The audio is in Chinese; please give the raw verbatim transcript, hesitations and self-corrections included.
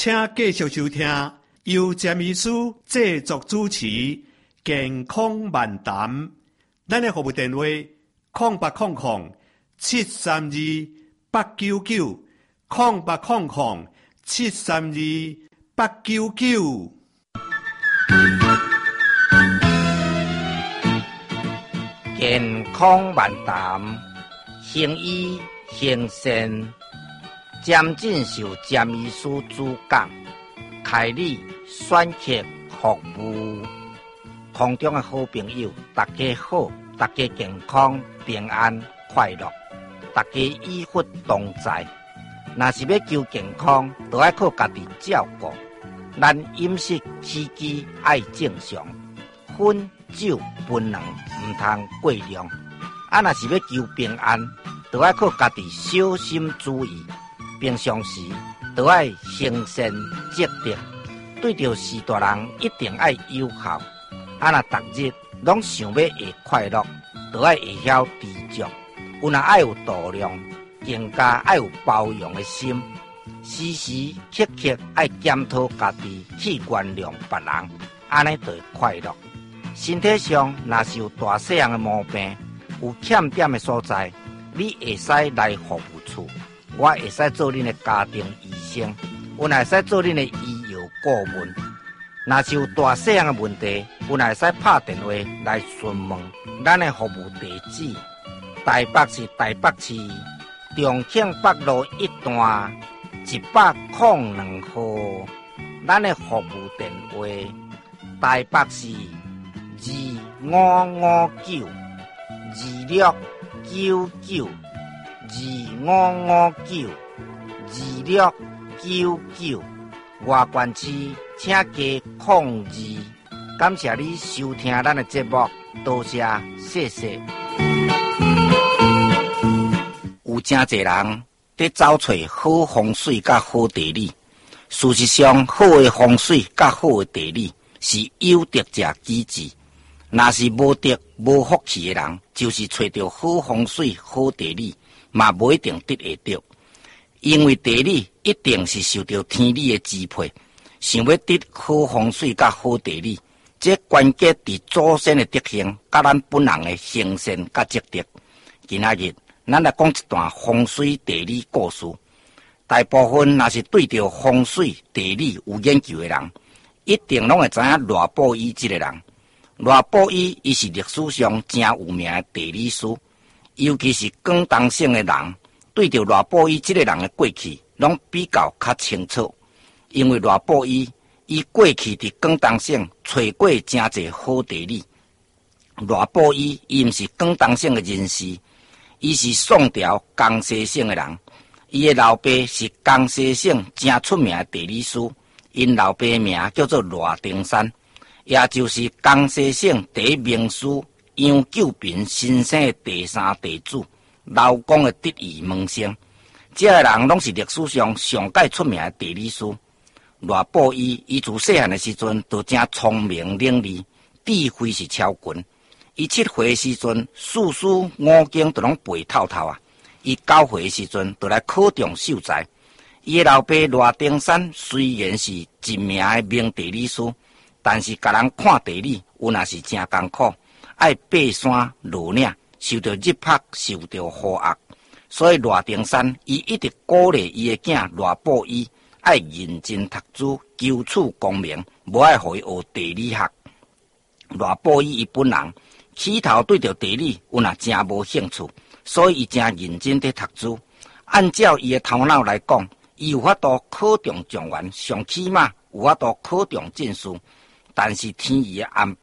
请继续收听由詹医师制作主持《健康漫谈》。咱的服务电话：空八空空七三二八九九，空八空空七三二八九九。 健康漫谈，行医行善，詹进修詹医师主讲，开立选客服务。空中的好朋友，大家好，大家健康平安快乐，大家医福同在。若是要求健康，就要靠家己照顾。咱饮食起居爱正常，薰酒槟榔唔通过量。啊，若是要求平安，就要靠家己小心注意。平常时就要行善积德，对着士大人一定要友好。啊，若逐日拢想要会快乐，就要会晓知足。有若爱有度量，更加爱有包容的心。时时刻刻爱检讨家己，去原谅别人，安尼就会快乐。身体上若是有大细样的毛病，有欠点的所在，你会使来服务处，我会使做恁的家庭医生，我会使做恁的医药顾问。若是有大细样的问题，我会使拍电话来询问。咱的服务地址：台北市台北市重庆北路一段一百零两号。咱的服务电话：台北市二五五九二六九九二五五九二六九九。外县市请加控制。感谢你收听咱的节目，多谢谢谢。有真侪人在找找好风水甲好地理，事实上，好的风水甲好的地理是有德者基之。若是无德无福气的人，就是找到好风水好地理，嘛不一定得会到。因为地理一定是受到天理的支配，想要得好风水甲好地理，这关键伫祖先的德行，甲咱本人的行善甲积德。今仔日，咱来讲一段风水地理故事。大部分若是对着风水地理有研究的人，一定拢会知影罗布依这个人。罗布依伊是历史上真有名的地理师，尤其是广东省的人。对着罗布依这个人的过去，拢比较较清楚，因为罗布依伊过去伫广东省找过真侪好地理。罗布依伊毋是广东省的人士，伊是宋朝江西省的人。伊的老爸是江西省真出名的地理师，因老爸名叫做罗丁山，也就是江西省第一名师杨九平先生的第三弟子。老公的得意门生，这个人拢是历史上上界出名的地理师。罗布依伊自细汉的时阵，就真聪明伶俐，智慧是超群。伊七岁的时阵，四书五经都拢背透透啊。伊九岁的时阵，就来考中秀才。伊的老爸罗丁山虽然是一名的名地理师，但是甲人看地理，有那是真艰苦，爱爬山落岭。受到日拍，受到雨压，所以罗丁山伊一直鼓励伊的囝罗布依爱认真读书，求取功名，无爱互伊学地理学。罗布依伊本人起头对着地理有那真无兴趣，所以伊真认真地读书。按照伊的头脑来讲，伊有法度考中状元，上起码有法度考中进士，但是天意的安排。